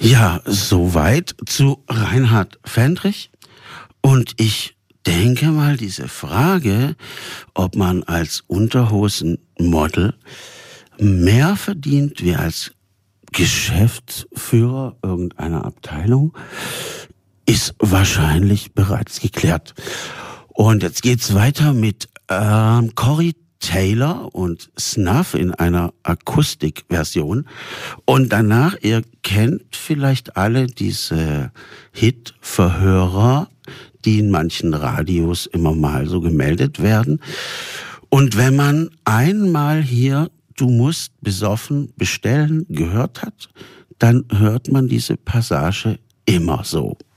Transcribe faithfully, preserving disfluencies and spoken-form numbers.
Ja, soweit zu Reinhard Fendrich. Und ich denke mal, diese Frage, ob man als Unterhosenmodel mehr verdient wie als Geschäftsführer irgendeiner Abteilung, ist wahrscheinlich bereits geklärt. Und jetzt geht's weiter mit ähm, Corey Taylor und Snuff in einer Akustikversion. Und danach, ihr kennt vielleicht alle diese Hit-Verhörer, die in manchen Radios immer mal so gemeldet werden. Und wenn man einmal hier "Du musst besoffen bestellen" gehört hat, dann hört man diese Passage immer so.